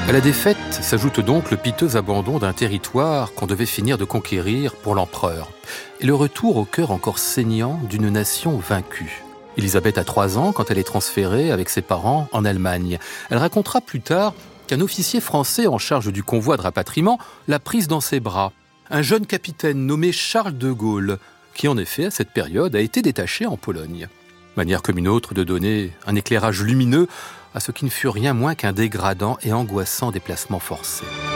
À la défaite s'ajoute donc le piteux abandon d'un territoire qu'on devait finir de conquérir pour l'empereur, et le retour au cœur encore saignant d'une nation vaincue. Élisabeth a 3 ans quand elle est transférée avec ses parents en Allemagne. Elle racontera plus tard qu'un officier français en charge du convoi de rapatriement l'a prise dans ses bras. Un jeune capitaine nommé Charles de Gaulle, qui en effet à cette période a été détaché en Pologne. Manière comme une autre de donner un éclairage lumineux à ce qui ne fut rien moins qu'un dégradant et angoissant déplacement forcé.